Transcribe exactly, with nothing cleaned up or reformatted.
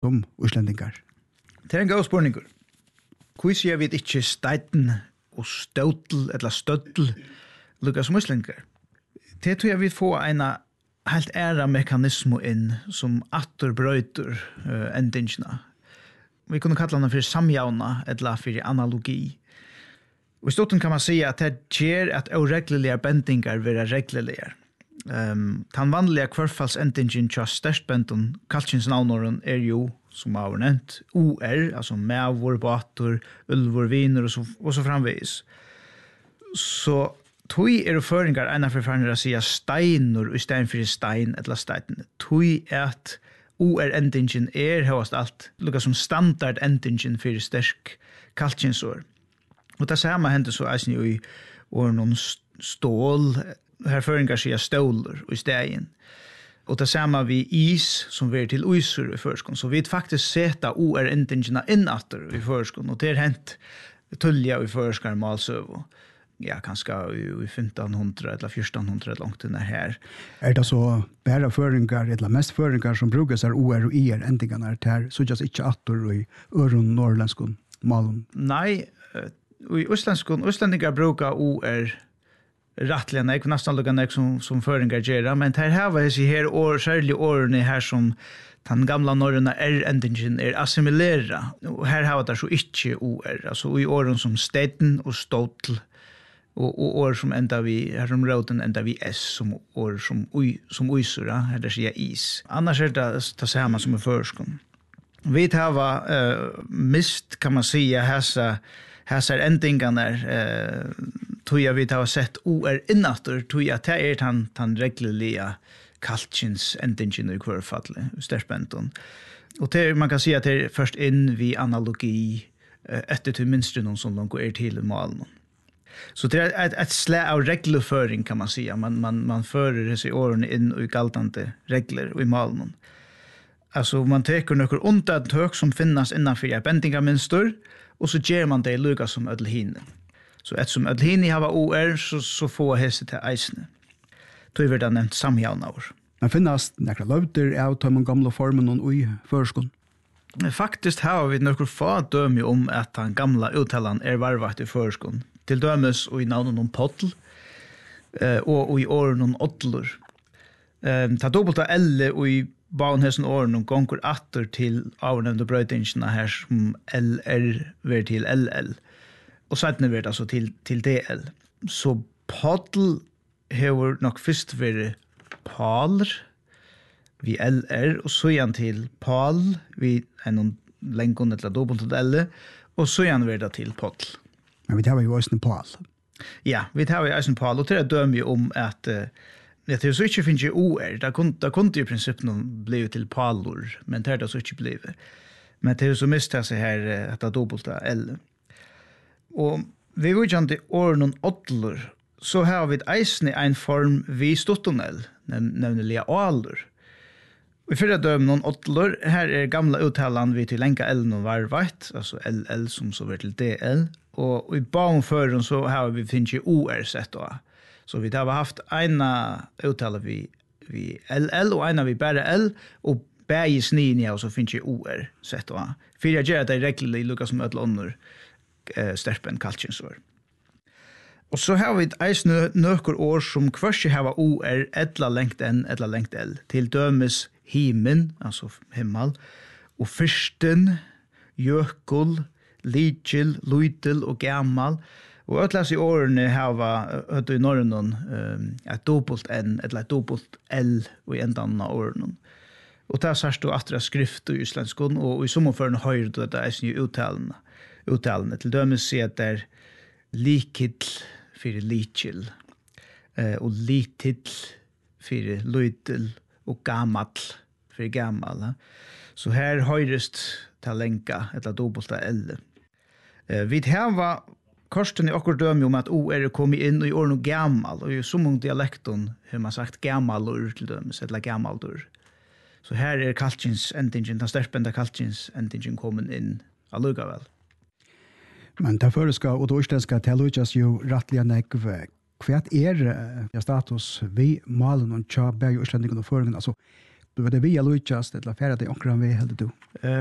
som utlendingar? Det er en god spørninger. Hvor sier vi ikke steiten og støttel eller støttel lukka som utlendingar? Det tror jeg vi får en helt æra mekanismo inn som atter brøyter uh, endingene. Vi kunne kalla den for samjauna eller for analogi. Og i stotten kan man si at det gjør at ureglelige bendingar vil reglelige. Um, den vanlige kvarfallsendingen til størstbenden, kalkinsnavnåren, er jo, som har nevnt, O R, altså mævor, bator, ulvor, viner og så, og så framvis. Så tui er føringar ena for farnir å si steinur i stein for stein eller stein. Tui er at O R-endingen er høyast alt, lukka som standard-endingen for sterk kalkinsår. Og det samme hender så eisen jo i åren stål, her føringar sier ståler i stegen. Og det samme vi is som vi er til uisur i førskon. Så vi faktisk seta O R-endingene innatter i førskon, og det er hent tullja i førskar malsøv. Ja, kanskje i femtonhundra eller fjortonhundra långt inn her. Er det så bare føringar, eller mest føringar som brukar seg O R og I R-endingene her, så just ikke atter i øron norrlandskon malen? Nei, i Østlandskon, Østlandingar brukar O R rattliga nek, nästan lukka nek som, som føringar gjerra, men her har vi her år, særlig årene her som den gamla norrøna R-endingen er assimilera. Og her har vi det så ikke O R, altså i åren som steden og ståtl, og, og år som enda vi, her som råden enda vi S, som år som, ui, som uisura, her der sier is. Annars er det det samme som i førskon. Vi har uh, mist, kan man säga, hessa Hesar endingarna eh tror jag vi har sett O R innatter tror jag att det är han han regelliga kalkins endingen i kvarfallet stärpenton. Och det man kan säga att det är först in vi analogi eh, efter till minstren som de går till malen. Så det är ett, ett slä av regelföring kan man säga. Man man man förer sig åren in i galtande regler och i malen. Alltså man tar några undantag som finnas innanför bendingarmönster och så ger man det lukka som ödelhine. Så eftersom ödelhine har O R så, så får hese til eisene. Då är det nevnt samjavnaur. Men finnes nekra løvder av de gamla formen og i førskon? Faktiskt har vi några få dømi om at den gamla uttalan er varvat i førskon. Til dømes og i navnen om pottl og, og i åren om åttlur. Ta dobbelta elle og i baunhesen åren og gonger atter til avnevnte brøytingene her som L R ver til L L. Og sedan ver det altså til, til D L. Så pottl hever nok først vært paler vi L R, og så igjen til pal vi en lengon eller dobbelt til L, og så igjen ver det til pottl. Men vi tar jo også en pal. Ja, vi tar jo også en pal, og det er døm om at uh, Ja, det er så ikke finnes O R. Det kunne, det kunne i prinsippet noen bli til palor, men det er det så ikke blivet. Men det er så mistet seg her at det er dobbelt av L. Og vi vil ikke til åren åttlor, så har vi eisende en form vi stottonell, nemlig alor. I fyrre døm noen åttlor, her er gamla uttalan vi til lenka L noen varvart, altså L L som så vil til D L, og i baunføren så har vi finnes O R sett også. Så vi har haft ena uttala vi, vi L L og ena vi bare L, og bægi snini og så finnes jeg O R sett også. For jeg gjør at det er reglelig lukka som ødel under eh, sterpen kalkinsår. Og så har vi eis nøkker år som kvørst har O R etla lengt N, etla lengt L. Til dømes himen, altså himmel, og fyrsten, jökul, lidjil, luidil og gammal. Og øtlas i årene hava øtla i Norrøn um, et dobbelt N, eller et dobbelt L i endan av årene. Og det er sørst og atra skrift i islandskon, og i sommerføren høyre det er i uttalene. Uttalene til dømes sier at det er likill fyrir likill, eh, og litill fyrir luidil, og gammal fyrir gammal. Så her høyrest til lenka, eller dobbelt L. Eh, vi hava Korsten i okkur dømi om at O er kommet inn i åren og gammal, og i så mange dialekton har man sagt gammallur til dømes, eller gammaldur. Så her er kalkins endingen, den sterpenda kalkins endingen kommet inn allugavel. Men det føreska og det urstenska tillujas jo rattliga nekv. Hva er ja, status vi malen og tja bæg og utlendingen og føringen? Altså, Du vet det via Luchas, det la färra det och vi hade du.